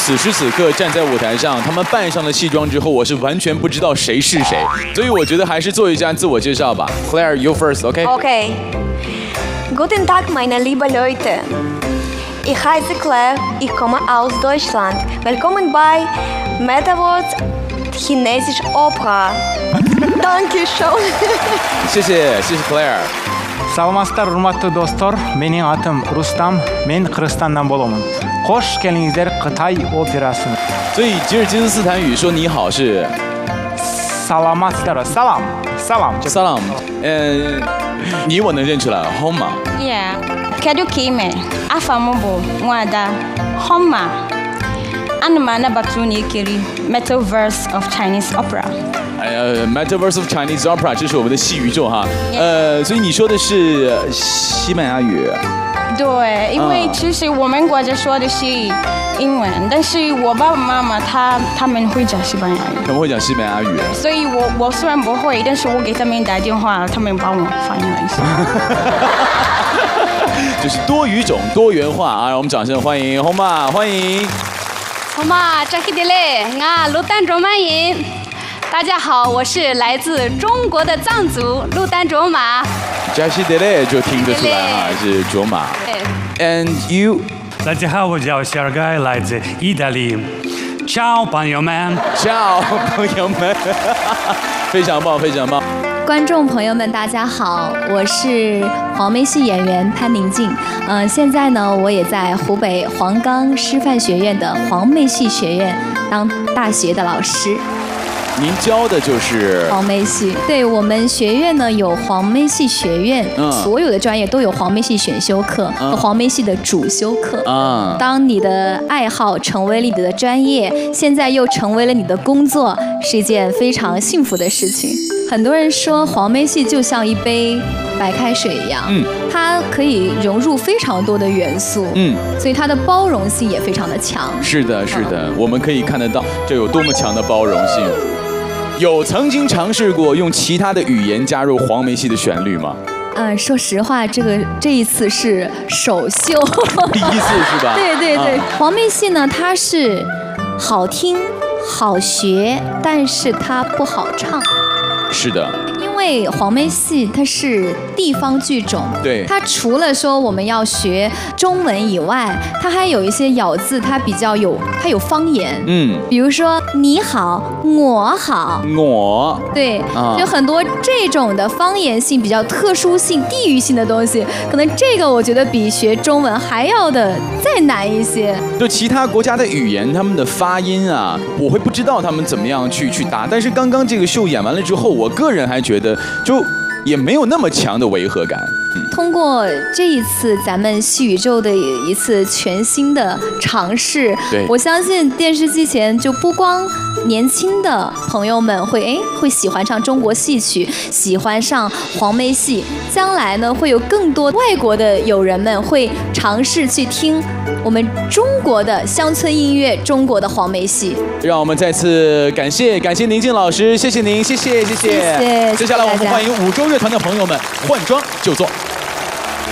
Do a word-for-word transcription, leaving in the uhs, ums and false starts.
此时此刻站在舞台上，他们扮上了戏装之后，我是完全不知道谁是谁，所以我觉得还是做一下自我介绍吧。Claire, you first, okay? Okay. Guten Tag, meine lieben Leute. Ich heiße Claire, ich komme aus Deutschland. Willkommen bei Metaverse Chinesisch Opera. Dankeschön. 谢谢，谢谢 Claire。 Саламатсыздар, урматтуу достор. Менин атым Рустам. Мен Кыргызстандан боломун. Кош келиңиздер Кытай операсына. 所以吉尔吉斯斯坦语说你好是 Саламатсыздар, салам, салам. salam， 嗯，你我能认出来 ，Homa。 Yeah. Kedu kime? Afamu bu Nwada Homa. Anuma na batuni kiri Metaverse of Chinese Opera. 呃 ，Metaverse of Chinese Opera， 这是我们的戏宇宙哈。呃，所以你说的是西班牙语。 对，因为其实我们国家说的是英文，但是我爸爸妈妈他他们会讲西班牙语。 他们会讲西班牙语。 所以我我虽然不会，但是我给他们打电话，他们帮我翻译了一下。 就是多语种、多元化啊！让我们掌声欢迎 Homa， 欢迎。 Homa， 扎克迪嘞，我陆丹卓玛音。大家好，我是来自中国的藏族陆丹卓玛。 加西德勒就听得出来哈，是卓玛。And you？ 大家好，我叫小盖，来自意大利。Ciao， 朋友们。 Ciao， 朋友们。非常棒，非常棒。 观众朋友们，大家好，我是黄梅戏演员潘宁静。嗯、呃，现在呢，我也在湖北黄冈师范学院的黄梅戏学院当大学的老师。 您教的就是黄梅戏，对我们学院呢有黄梅戏学院，嗯、所有的专业都有黄梅戏选修课和黄梅戏的主修课。啊、嗯，当你的爱好成为了你的专业，现在又成为了你的工作，是一件非常幸福的事情。很多人说黄梅戏就像一杯白开水一样，嗯，它可以融入非常多的元素，嗯，所以它的包容性也非常的强。 是的，是的，嗯、我们可以看得到这有多么强的包容性。有曾经尝试过用其他的语言加入黄梅戏的旋律吗？ 嗯，说实话，这个这一次是首秀， 第一次是吧？ 对对对，啊、黄梅戏呢，它是好听、好学，但是它不好唱。 是的。 因为黄梅戏它是地方剧种， 对， 它除了说我们要学中文以外，它还有一些咬字，它比较有，它有方言，嗯，比如说你好，我好， 我， 对，啊、就很多这种的方言性比较特殊性、地域性的东西，可能这个我觉得比学中文还要的再难一些。 就其他国家的语言，他们的发音啊，我会不知道他们怎么样去去答，但是刚刚这个秀演完了之后，我个人还觉得。就也没有那么强的违和感。 嗯、通过这一次咱们戏宇宙的一次全新的尝试，我相信电视机前就不光年轻的朋友们会哎会喜欢上中国戏曲，喜欢上黄梅戏，将来呢会有更多外国的友人们会尝试去听我们中国的乡村音乐，中国的黄梅戏。 让我们再次感谢感谢宁静老师，谢谢您，谢谢谢谢。 谢谢。 接下来我们欢迎五洲乐团的朋友们换装就坐。